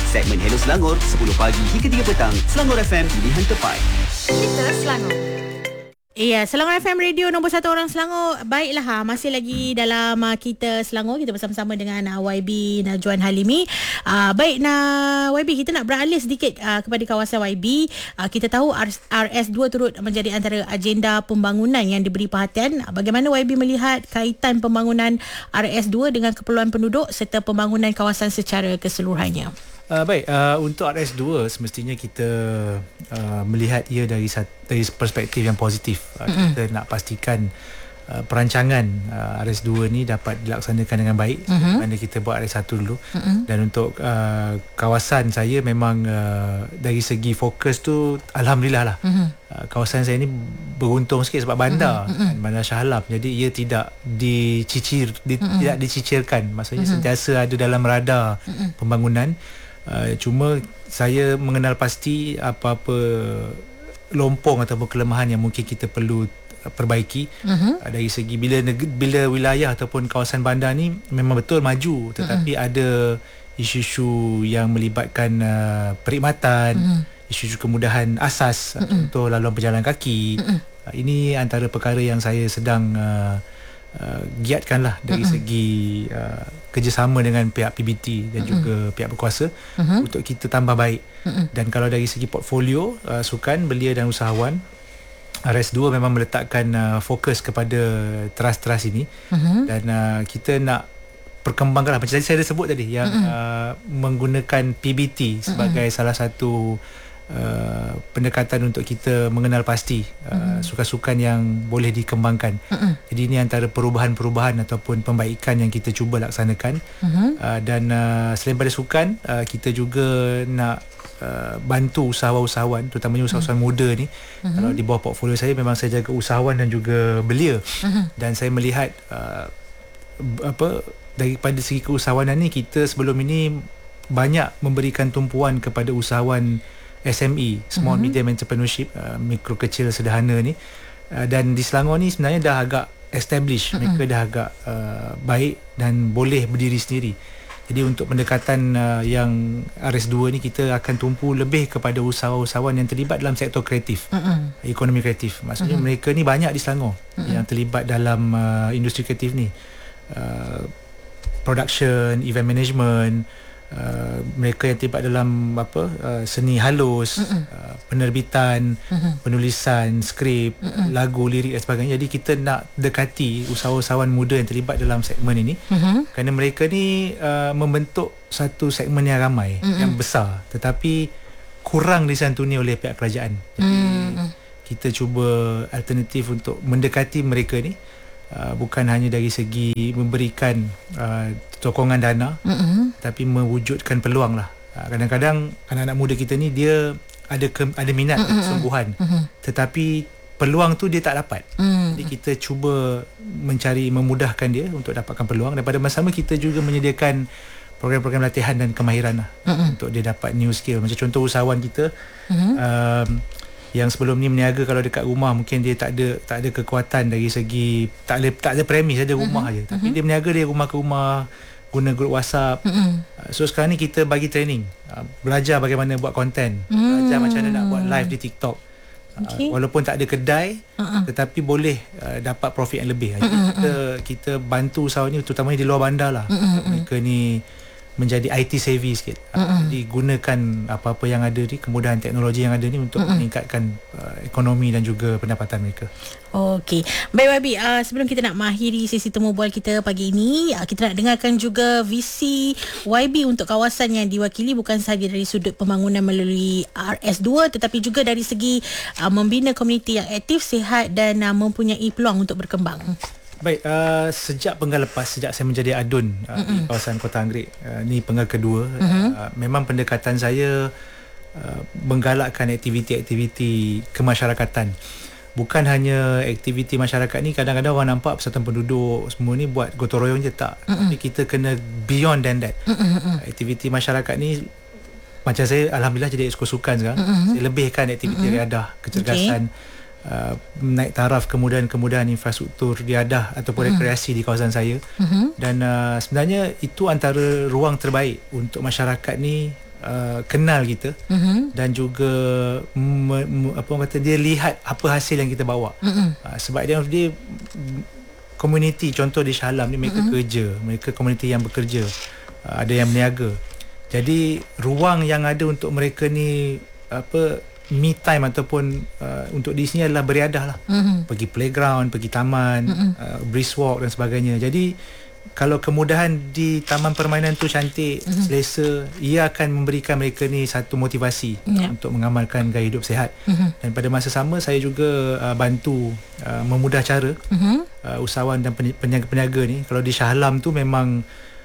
Segmen Hello Selangor 10 pagi hingga 3 petang. Selangor FM, pilihan tepat. Kita Selangor. Ya, Selangor FM Radio nombor 1 orang Selangor. Baiklah, masih lagi dalam Kita Selangor. Kita bersama-sama dengan YB Najwan Halimi. Baik, YB, kita nak beralih sedikit kepada kawasan YB. Kita tahu RS2 turut menjadi antara agenda pembangunan yang diberi perhatian. Bagaimana YB melihat kaitan pembangunan RS2 dengan keperluan penduduk serta pembangunan kawasan secara keseluruhannya? Baik, untuk RS2 semestinya kita melihat ia dari perspektif yang positif. Kita nak pastikan perancangan RS2 ni dapat dilaksanakan dengan baik. Mana kita buat RS1 dulu. Dan untuk kawasan saya memang dari segi fokus tu alhamdulillah lah. Kawasan saya ni beruntung sikit sebab bandar, bandar Shah Alam. Jadi ia tidak tidak dicicirkan. Maksudnya sentiasa ada dalam radar pembangunan. Cuma saya mengenal pasti apa-apa lompong ataupun kelemahan yang mungkin kita perlu perbaiki. Dari segi bila wilayah ataupun kawasan bandar ni memang betul maju, tetapi ada isu-isu yang melibatkan perkhidmatan, isu-isu kemudahan asas, contoh laluan berjalan kaki. Ini antara perkara yang saya sedang giatkanlah dari segi kerjasama dengan pihak PBT dan juga pihak berkuasa untuk kita tambah baik. Dan kalau dari segi portfolio sukan, belia dan usahawan, RS2 memang meletakkan fokus kepada trust ini. Dan kita nak perkembangkanlah macam tadi saya dah sebut tadi yang menggunakan PBT sebagai salah satu pendekatan untuk kita mengenal pasti sukan-sukan yang boleh dikembangkan. Jadi ini antara perubahan-perubahan ataupun pembaikan yang kita cuba laksanakan. Dan selain pada sukan, kita juga nak bantu usahawan-usahawan, terutamanya usahawan muda ni. Kalau di bawah portfolio saya memang saya jaga usahawan dan juga belia. Dan saya melihat daripada segi keusahawanan ni, kita sebelum ini banyak memberikan tumpuan kepada usahawan SME, Small Medium Entrepreneurship, mikro kecil sederhana ni. Dan di Selangor ni sebenarnya dah agak established, mereka dah agak baik dan boleh berdiri sendiri. Jadi untuk pendekatan yang RS2 ni, kita akan tumpu lebih kepada usahawan-usahawan yang terlibat dalam sektor kreatif, ekonomi kreatif. Maksudnya mereka ni banyak di Selangor yang terlibat dalam industri kreatif ni, production, event management, mereka yang terlibat dalam seni halus, penerbitan, penulisan skrip, lagu, lirik dan sebagainya. Jadi kita nak dekati usahawan-usahawan muda yang terlibat dalam segmen ini, kerana mereka ni membentuk satu segmen yang ramai, yang besar, tetapi kurang disantuni oleh pihak kerajaan. Jadi kita cuba alternatif untuk mendekati mereka ni, bukan hanya dari segi memberikan sokongan dana, tapi mewujudkan peluang lah. Kadang-kadang anak-anak muda kita ni dia ada minat, kesungguhan, tetapi peluang tu dia tak dapat. Jadi kita cuba memudahkan dia untuk dapatkan peluang, dan pada masa sama kita juga menyediakan program-program latihan dan kemahiran lah, untuk dia dapat new skill. Macam contoh usahawan kita yang sebelum ni meniaga, kalau dekat rumah mungkin dia tak ada kekuatan dari segi tak ada premis, ada rumah aja, tapi dia meniaga dari rumah ke rumah, guna grup WhatsApp. So sekarang ni kita bagi training, belajar bagaimana buat konten, belajar macam mana nak buat live di TikTok. Walaupun tak ada kedai, tetapi boleh dapat profit yang lebih. Jadi kita bantu usahawan ni, terutamanya di luar bandar lah. Mereka ni menjadi IT savvy sikit. Jadi gunakan apa-apa yang ada ni, kemudahan teknologi yang ada ni untuk meningkatkan ekonomi dan juga pendapatan mereka. Okey. Baik YB, sebelum kita nak mengakhiri sesi temu bual kita pagi ini, kita nak dengarkan juga visi YB untuk kawasan yang diwakili, bukan sahaja dari sudut pembangunan melalui RS2, tetapi juga dari segi membina komuniti yang aktif, sihat dan mempunyai peluang untuk berkembang. Baik, sejak penggal lepas, sejak saya menjadi adun di kawasan Kota Anggerik, ni penggal kedua, memang pendekatan saya menggalakkan aktiviti-aktiviti kemasyarakatan. Bukan hanya aktiviti masyarakat ni, kadang-kadang orang nampak persatuan penduduk semua ni buat gotong royong je, tak. Tapi kita kena beyond than that. Aktiviti masyarakat ni, macam saya alhamdulillah jadi exco sukan sekarang, saya lebihkan aktiviti riadah, kecergasan, naik taraf kemudahan-kemudahan infrastruktur riadah ataupun rekreasi di kawasan saya. Dan sebenarnya itu antara ruang terbaik untuk masyarakat ni kenal kita dan juga apa orang kata, dia lihat apa hasil yang kita bawa. Sebab dia community, contoh di Shah Alam ni mereka kerja, mereka komuniti yang bekerja, ada yang berniaga. Jadi ruang yang ada untuk mereka ni apa, me time ataupun untuk di sini adalah beriadah lah. Pergi playground, pergi taman, brisk walk dan sebagainya. Jadi kalau kemudahan di taman permainan tu cantik, selesa, ia akan memberikan mereka ni satu motivasi untuk mengamalkan gaya hidup sihat. Dan pada masa sama saya juga bantu memudah cara usahawan dan peniaga-peniaga ni. Kalau di Shah Alam tu memang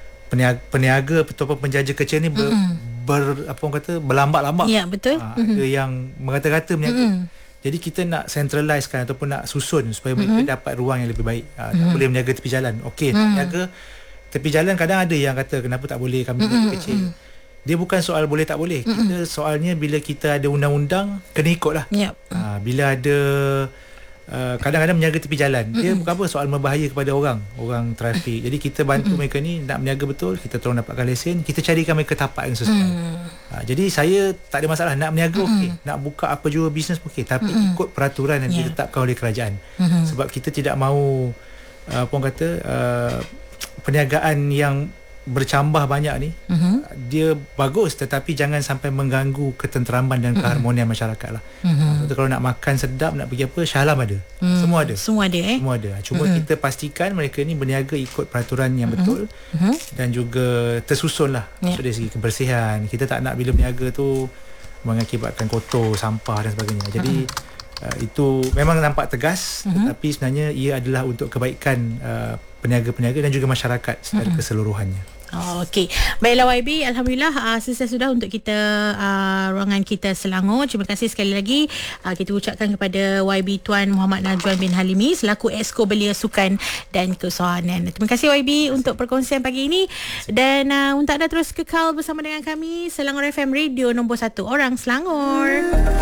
peniaga ataupun penjaja kecil ni apa orang kata, berlambak-lambak. Ya, betul. Ada yang merata-rata berniaga. Jadi kita nak centralisekan ataupun nak susun supaya mereka dapat ruang yang lebih baik. Tak boleh berniaga tepi jalan. Okey, berniaga tepi jalan kadang ada yang kata kenapa tak boleh, kami kecil. Dia bukan soal boleh tak boleh. Kita soalnya bila kita ada undang-undang, kena ikut lah. Bila ada kadang-kadang berniaga tepi jalan, dia bukan apa, soal berbahaya kepada orang trafik. Jadi kita bantu mereka ni nak berniaga betul, kita tolong dapatkan lesen, kita carikan mereka tapak yang sesuai. Jadi saya tak ada masalah nak berniaga, okey, nak buka apa jua bisnes okey, tapi ikut peraturan yang ditetapkan oleh kerajaan. Sebab kita tidak mahu apa orang kata, perniagaan yang bercambah banyak ni, dia bagus tetapi jangan sampai mengganggu ketenteraman dan keharmonian masyarakat lah. Kalau nak makan sedap, nak pergi apa, Shah Alam ada. Semua ada. Semua ada. Cuma kita pastikan mereka ni berniaga ikut peraturan yang betul dan juga tersusun lah dari segi kebersihan. Kita tak nak bila berniaga tu mengakibatkan kotor, sampah dan sebagainya. Jadi itu memang nampak tegas, tetapi sebenarnya ia adalah untuk kebaikan peniaga-peniaga dan juga masyarakat secara keseluruhannya. Okey. Baiklah YB, alhamdulillah selesai sudah untuk kita ruangan kita Selangor. Terima kasih sekali lagi kita ucapkan kepada YB Tuan Muhammad Najwan bin Halimi selaku Exco Belia Sukan dan Kesusahanan. Terima kasih YB untuk perkongsian pagi ini, dan untuk anda terus kekal bersama dengan kami Selangor FM Radio nombor 1 orang Selangor.